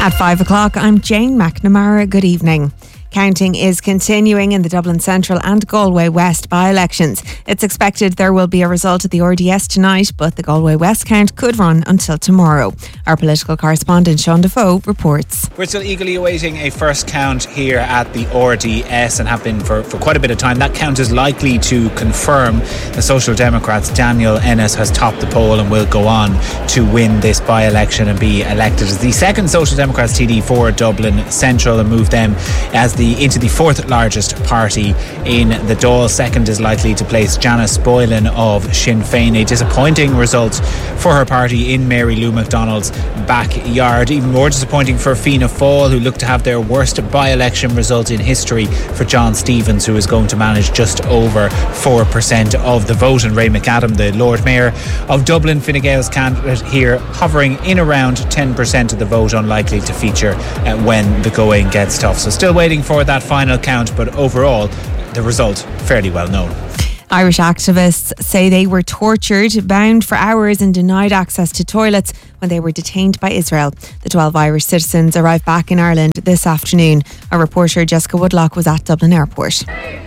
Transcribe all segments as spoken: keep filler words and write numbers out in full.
At five o'clock, I'm Jane McNamara. Good evening. Counting is continuing in the Dublin Central and Galway West by-elections. It's expected there will be a result at the R D S tonight, but the Galway West count could run until tomorrow. Our political correspondent Sean Defoe reports. We're still eagerly awaiting a first count here at the R D S and have been for, for quite a bit of time. That count is likely to confirm the Social Democrats' Daniel Ennis has topped the poll and will go on to win this by-election and be elected as the second Social Democrats T D for Dublin Central and move them as the into the fourth largest party in the Dáil. Second is likely to place Janice Boylan of Sinn Féin. A disappointing result for her party in Mary Lou McDonald's backyard. Even more disappointing for Fianna Fáil, who look to have their worst by-election result in history, for John Stevens, who is going to manage just over four percent of the vote. And Ray McAdam, the Lord Mayor of Dublin, Fine Gael's candidate here, hovering in around ten percent of the vote, unlikely to feature uh, when the going gets tough. So still waiting for that final count, but overall the result fairly well known. Irish activists say they were tortured, bound for hours and denied access to toilets when they were detained by Israel. The twelve Irish citizens arrived back in Ireland this afternoon. Our reporter Jessica Woodlock was at Dublin Airport.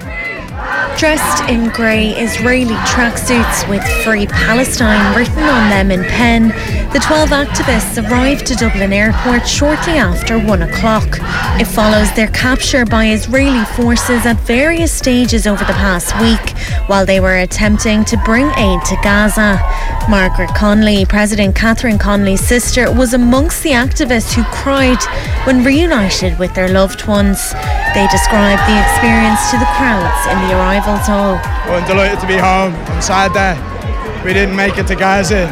Dressed in grey Israeli tracksuits with Free Palestine written on them in pen, the twelve activists arrived to Dublin Airport shortly after one o'clock. It follows their capture by Israeli forces at various stages over the past week while they were attempting to bring aid to Gaza. Margaret Connolly, President Catherine Connolly's sister, was amongst the activists who cried when reunited with their loved ones. They described the experience to the crowds in the arrivals hall. Well, I'm delighted to be home. I'm sad that we didn't make it to Gaza,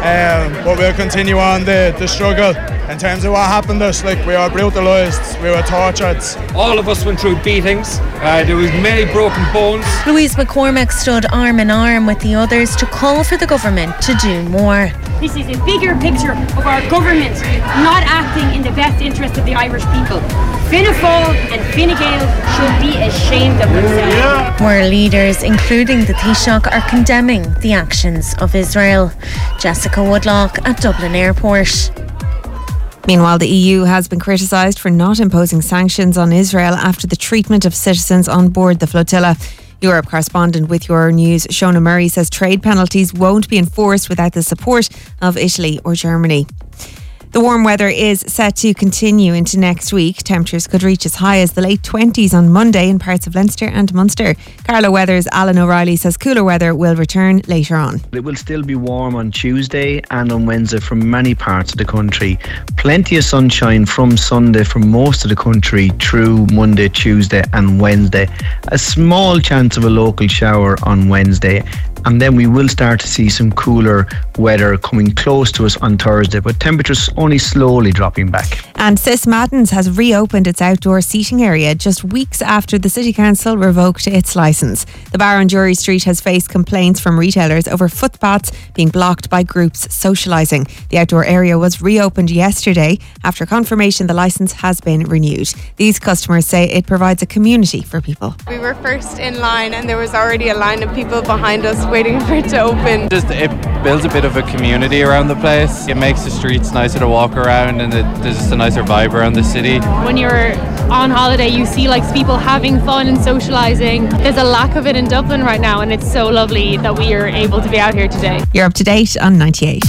um, but we'll continue on the, the struggle. In terms of what happened to us, like, we were brutalised, we were tortured. All of us went through beatings. Uh, there was many broken bones. Louise McCormack stood arm in arm with the others to call for the government to do more. This is a bigger picture of our government not acting in the best interest of the Irish people. Fianna Fáil and Fine Gael should be ashamed of themselves. Yeah. Where leaders, including the Taoiseach, are condemning the actions of Israel. Jessica Woodlock at Dublin Airport. Meanwhile, the E U has been criticised for not imposing sanctions on Israel after the treatment of citizens on board the flotilla. Europe correspondent with Your News, Shona Murray, says trade penalties won't be enforced without the support of Italy or Germany. The warm weather is set to continue into next week. Temperatures could reach as high as the late twenties on Monday in parts of Leinster and Munster. Carlo Weather's Alan O'Reilly says cooler weather will return later on. It will still be warm on Tuesday and on Wednesday from many parts of the country. Plenty of sunshine from Sunday for most of the country through Monday, Tuesday and Wednesday. A small chance of a local shower on Wednesday. And then we will start to see some cooler weather coming close to us on Thursday, but temperatures only slowly dropping back. And Sis Maddens has reopened its outdoor seating area just weeks after the City Council revoked its licence. The bar on Jury Street has faced complaints from retailers over footpaths being blocked by groups socialising. The outdoor area was reopened yesterday after confirmation the licence has been renewed. These customers say it provides a community for people. We were first in line and there was already a line of people behind us waiting for it to open. Just it builds a bit of a community around the place. It makes the streets nicer to walk around and it, there's just a nicer vibe around the city. When you're on holiday, you see like people having fun and socialising. There's a lack of it in Dublin right now, and it's so lovely that we are able to be out here today. You're up to date on ninety-eight.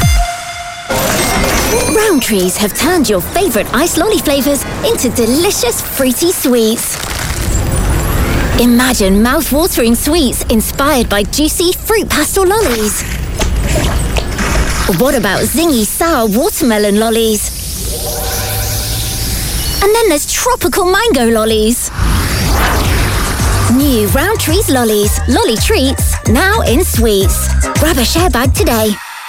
Rowntree's have turned your favourite ice lolly flavours into delicious fruity sweets. Imagine mouth-watering sweets inspired by juicy fruit pastel lollies. What about zingy sour watermelon lollies? And then there's tropical mango lollies. New Rowntree's lollies, lolly treats, now in sweets. Grab a share bag today.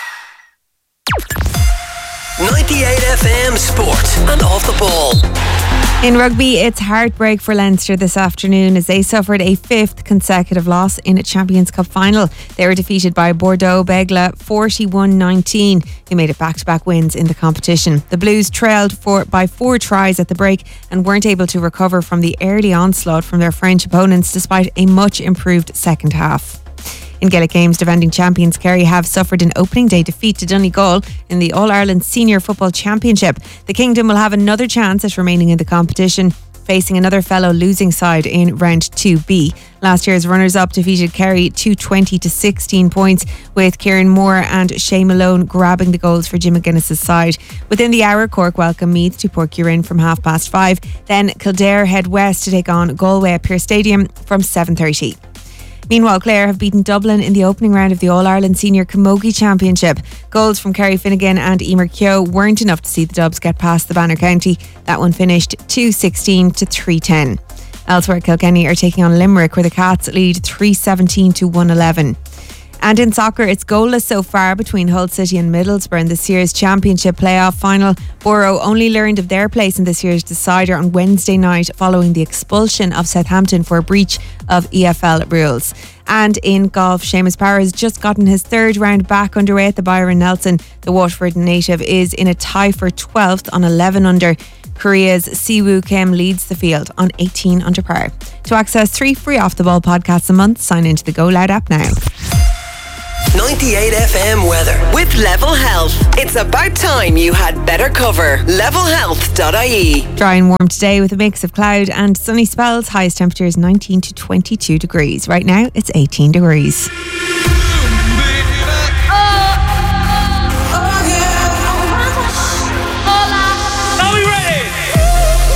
ninety-eight F M Sport and Off the Ball. In rugby, it's heartbreak for Leinster this afternoon as they suffered a fifth consecutive loss in a Champions Cup final. They were defeated by Bordeaux Begla forty-one nineteen, who made it back-to-back wins in the competition. The Blues trailed for, by four tries at the break and weren't able to recover from the early onslaught from their French opponents despite a much improved second half. In Gaelic Games, defending champions Kerry have suffered an opening day defeat to Donegal in the All-Ireland Senior Football Championship. The Kingdom will have another chance at remaining in the competition, facing another fellow losing side in round two B. Last year's runners-up defeated Kerry two twenty to sixteen points, with Kieran Moore and Shay Malone grabbing the goals for Jim McGuinness's side. Within the hour, Cork welcome Meath to Porcurin from half past five. Then Kildare head west to take on Galway at Pearse Stadium from seven thirty. Meanwhile, Clare have beaten Dublin in the opening round of the All-Ireland Senior Camogie Championship. Goals from Kerry Finnegan and Emer Keogh weren't enough to see the Dubs get past the Banner County. That one finished two sixteen to three ten. Elsewhere, Kilkenny are taking on Limerick, where the Cats lead three seventeen to one eleven. And in soccer, it's goalless so far between Hull City and Middlesbrough in this year's Championship playoff final. Borough only learned of their place in this year's decider on Wednesday night following the expulsion of Southampton for a breach of E F L rules. And in golf, Seamus Power has just gotten his third round back underway at the Byron Nelson. The Waterford native is in a tie for twelfth on eleven under. Korea's Siwoo Kim leads the field on eighteen under par. To access three free Off the Ball podcasts a month, sign into the Go Loud app now. ninety-eight F M weather with Level Health. It's about time you had better cover. level health dot I E. Dry and warm today with a mix of cloud and sunny spells. Highest temperatures nineteen to twenty-two degrees. Right now it's eighteen degrees.